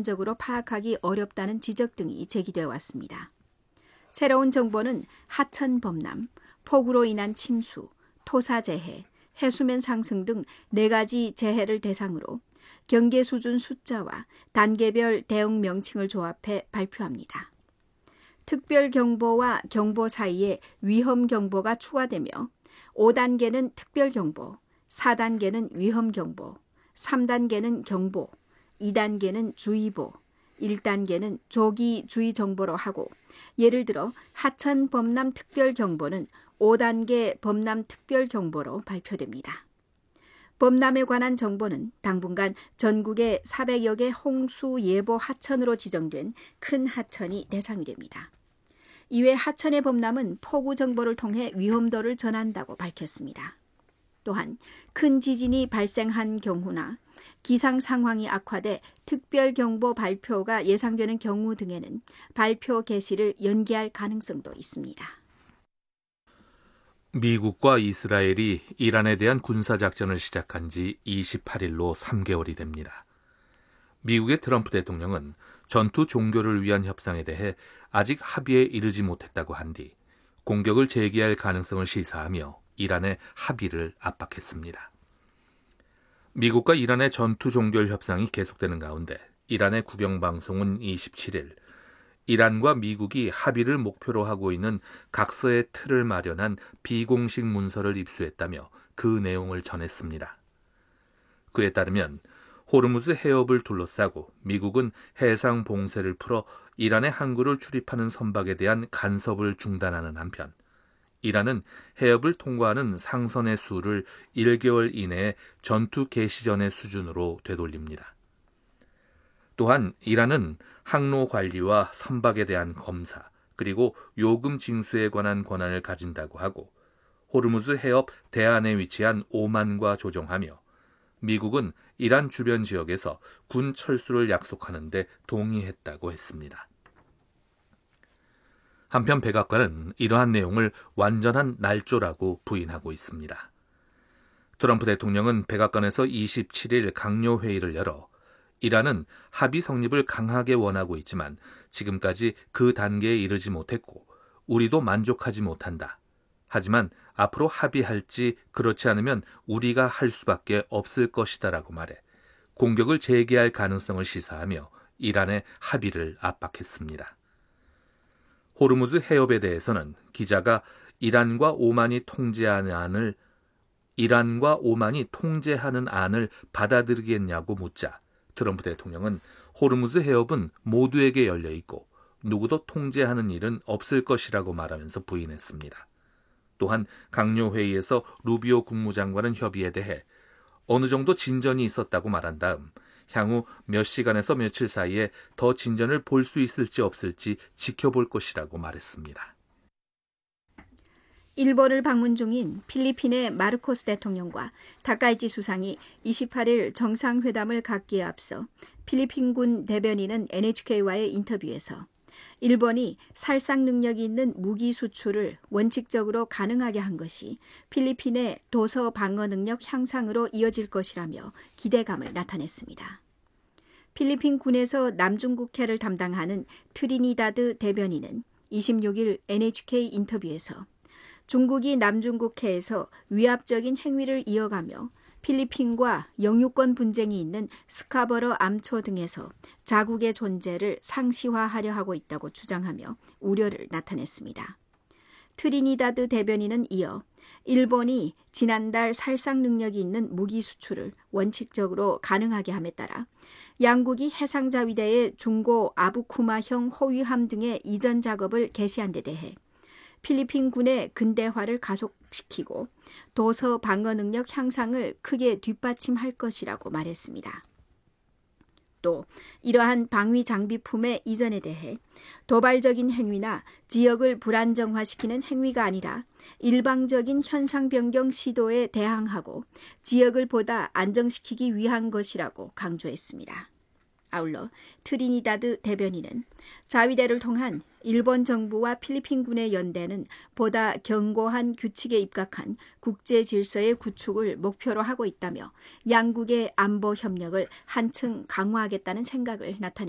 객관적으로 파악하기 어렵다는 지적 등이 제기되어 왔습니다. 새로운 정보는 하천 범람, 폭우로 인한 침수, 토사재해, 해수면 상승 등 4가지 재해를 대상으로 경계 수준 숫자와 단계별 대응 명칭을 조합해 발표합니다. 특별경보와 경보 사이에 위험경보가 추가되며 5단계는 특별경보, 4단계는 위험경보, 3단계는 경보, 2단계는 주의보, 1단계는 조기 주의 정보로 하고 예를 들어 하천 범람 특별경보는 5단계 범람 특별경보로 발표됩니다. 범람에 관한 정보는 당분간 전국의 400여 개 홍수 예보 하천으로 지정된 큰 하천이 대상이 됩니다. 이외 하천의 범람은 폭우 정보를 통해 위험도를 전한다고 밝혔습니다. 또한 큰 지진이 발생한 경우나 기상 상황이 악화돼 특별경보 발표가 예상되는 경우 등에는 발표 개시를 연기할 가능성도 있습니다. 미국과 이스라엘이 이란에 대한 군사작전을 시작한 지 28일로 3개월이 됩니다. 미국의 트럼프 대통령은 전투 종교를 위한 협상에 대해 아직 합의에 이르지 못했다고 한 뒤 공격을 재개할 가능성을 시사하며 이란의 합의를 압박했습니다. 미국과 이란의 전투 종결 협상이 계속되는 가운데 이란의 국영방송은 27일 이란과 미국이 합의를 목표로 하고 있는 각서의 틀을 마련한 비공식 문서를 입수했다며 그 내용을 전했습니다. 그에 따르면 호르무즈 해협을 둘러싸고 미국은 해상 봉쇄를 풀어 이란의 항구를 출입하는 선박에 대한 간섭을 중단하는 한편 이란은 해협을 통과하는 상선의 수를 1개월 이내에 전투 개시 전의 수준으로 되돌립니다. 또한 이란은 항로 관리와 선박에 대한 검사, 그리고 요금 징수에 관한 권한을 가진다고 하고 호르무즈 해협 대안에 위치한 오만과 조정하며 미국은 이란 주변 지역에서 군 철수를 약속하는 데 동의했다고 했습니다. 한편 백악관은 이러한 내용을 완전한 날조라고 부인하고 있습니다. 트럼프 대통령은 백악관에서 27일 강요 회의를 열어 이란은 합의 성립을 강하게 원하고 있지만 지금까지 그 단계에 이르지 못했고 우리도 만족하지 못한다. 하지만 앞으로 합의할지 그렇지 않으면 우리가 할 수밖에 없을 것이다라고 말해 공격을 재개할 가능성을 시사하며 이란의 합의를 압박했습니다. 호르무즈 해협에 대해서는 기자가 이란과 오만이 통제하는 안을 받아들이겠냐고 묻자 트럼프 대통령은 호르무즈 해협은 모두에게 열려 있고 누구도 통제하는 일은 없을 것이라고 말하면서 부인했습니다. 또한 강요 회의에서 루비오 국무장관은 협의에 대해 어느 정도 진전이 있었다고 말한 다음 향후 몇 시간에서 며칠 사이에 더 진전을 볼 수 있을지 없을지 지켜볼 것이라고 말했습니다. 일본을 방문 중인 필리핀의 마르코스 대통령과 다카이치 수상이 28일 정상회담을 갖기에 앞서 필리핀군 대변인은 NHK와의 인터뷰에서 일본이 살상 능력이 있는 무기 수출을 원칙적으로 가능하게 한 것이 필리핀의 도서 방어 능력 향상으로 이어질 것이라며 기대감을 나타냈습니다. 필리핀 군에서 남중국해를 담당하는 트리니다드 대변인은 26일 NHK 인터뷰에서 중국이 남중국해에서 위압적인 행위를 이어가며 필리핀과 영유권 분쟁이 있는 스카버러 암초 등에서 자국의 존재를 상시화하려 하고 있다고 주장하며 우려를 나타냈습니다. 트리니다드 대변인은 이어 일본이 지난달 살상 능력이 있는 무기 수출을 원칙적으로 가능하게 함에 따라 양국이 해상자위대의 중고 아부쿠마형 호위함 등의 이전 작업을 개시한 데 대해 필리핀 군의 근대화를 가속시키고 도서 방어 능력 향상을 크게 뒷받침할 것이라고 말했습니다. 또 이러한 방위 장비품의 이전에 대해 도발적인 행위나 지역을 불안정화시키는 행위가 아니라 일방적인 현상 변경 시도에 대항하고 지역을 보다 안정시키기 위한 것이라고 강조했습니다. 아울러 트리니다드 대변인은 자위대를 통한 일본 정부와 필리핀군의 연대는 보다 견고한 규칙에 입각한 국제 질서의 구축을 목표로 하고 있다며 양국의 안보 협력을 한층 강화하겠다는 생각을 나타냈습니다.